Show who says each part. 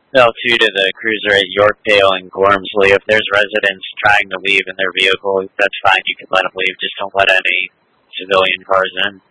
Speaker 1: L2 to the cruiser at Yorkdale and Gormsley. If there's residents trying to leave in their vehicle, that's fine. You can let them leave. Just don't let any civilian cars in.